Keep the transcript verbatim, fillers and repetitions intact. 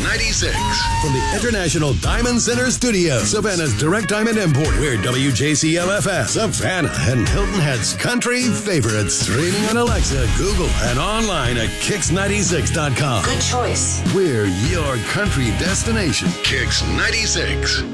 ninety-six. From the International Diamond Center Studio, Savannah's Direct Diamond Import, we're W J C L F S, Savannah, and Hilton Head's country favorites. Streaming on Alexa, Google, and online at kicks ninety-six dot com. Good choice. We're your country destination. Kicks ninety-six.